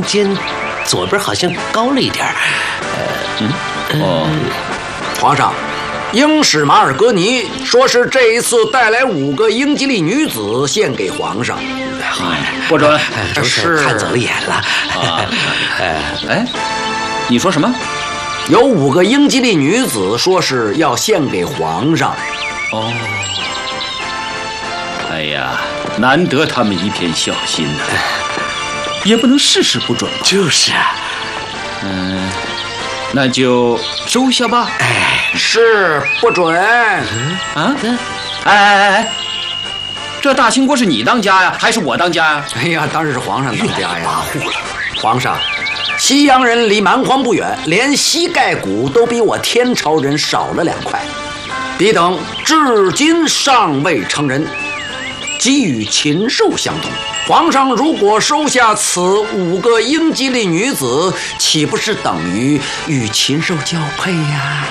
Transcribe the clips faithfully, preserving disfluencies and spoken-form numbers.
间左边好像高了一点。呃，嗯， 哦， 皇上，英使马尔戈尼说是这一次带来五个英吉利女子献给皇上。 不准， 是看走了眼了。 啊，哎，你说什么？ 有五个英吉利女子说是要献给皇上。 哦，哎呀，难得他们一片孝心呐，也不能事事不准。 就是啊， 嗯，那就收下吧。 哎， 是不准。 啊，哎哎哎，这大清国是你当家呀，还是我当家呀？ 哎呀，当然是皇上当家呀。 跋扈了， 皇上，西洋人离蛮荒不远，连膝盖骨都比我天朝人少了两块，彼等至今尚未成人，即与禽兽相同。皇上如果收下此五个英吉利女子，岂不是等于与禽兽交配呀？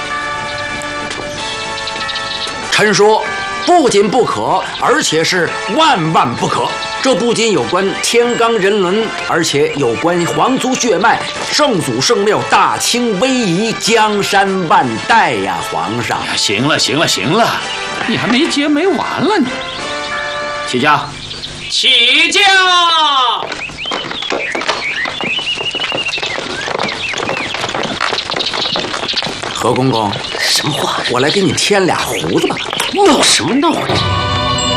臣说，不仅不可，而且是万万不可。这不仅有关天罡人伦，而且有关皇族血脉，圣祖圣庙，大清威仪，江山万代呀！皇上， 行了，行了，行了，你还没结没完了你。起驾，起驾！ 何公公， 什么话？ 我来给你添俩胡子吧。 闹什么闹啊？